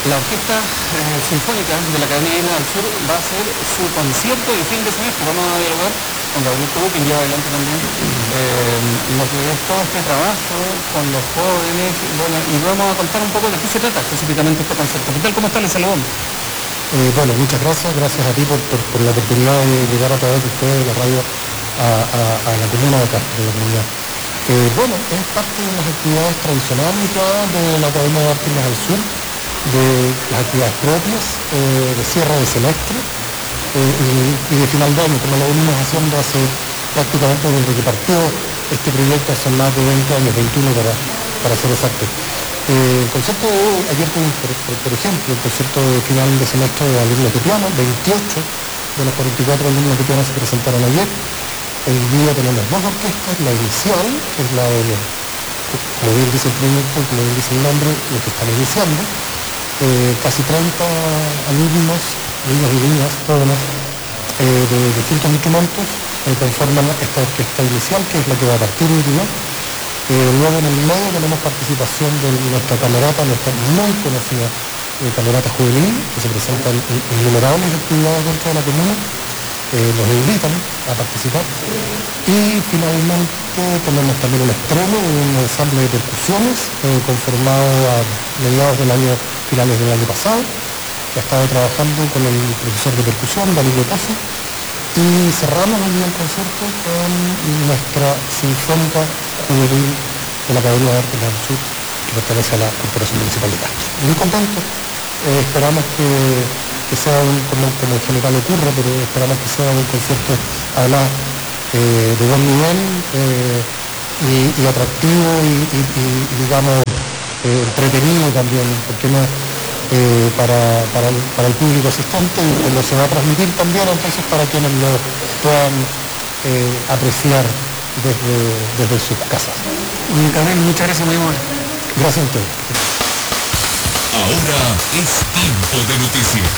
La Orquesta Sinfónica de la Academia Isla del Sur va a hacer su concierto de fin de semestre. Vamos a dialogar con Gabriel Tubú, quien lleva adelante también lo que es todo este trabajo con los jóvenes. Bueno, y vamos a contar un poco de qué se trata específicamente este concierto. ¿Qué tal? ¿Cómo está? Les saludamos. Bueno, muchas gracias a ti por la oportunidad de llegar a través de ustedes de la radio a la comuna de acá, de la comunidad. Bueno, es parte de las actividades tradicionales ya de la Academia de Artes del Sur, de las actividades propias, de cierre de semestre y de final de año, como lo venimos haciendo hace prácticamente desde que partió este proyecto hace más de 20 años, 21 para ser exacto. El concierto de hoy, ayer tuvimos, por ejemplo, el concierto de final de semestre de alumnos de piano, 28 de los 44 alumnos de piano se presentaron ayer. Hoy día tenemos dos orquestas, la inicial, que es la de los, como bien dice el proyecto, como bien dice el nombre, los que están iniciando, casi 30 alumnos, niños y niñas, jóvenes, de distintos instrumentos, conforman esta orquesta inicial, que es la que va a partir hoy día. Luego en el medio tenemos participación de nuestra camerata, nuestra muy conocida camerata juvenil, que se presenta en innumerables actividades dentro de la comuna, los invitan a participar. Y finalmente tenemos también un estreno de un ensamble de percusiones conformado a mediados del año, finales del año pasado, que ha estado trabajando con el profesor de percusión, Danilo Pozo. Y cerramos el día del concierto con nuestra Sinfónica Juvenil de la Academia de Artes del Sur, que pertenece a la Corporación Municipal de Castro. Muy contentos, esperamos que sea como en general ocurre, pero esperamos que sea un concierto además de buen nivel y atractivo y digamos entretenido también, porque no para el público asistente, y como se va a transmitir también entonces para quienes lo puedan apreciar desde sus casas. Gabriel, muchas gracias, muy amable. Gracias a ustedes. Ahora es tiempo de noticias.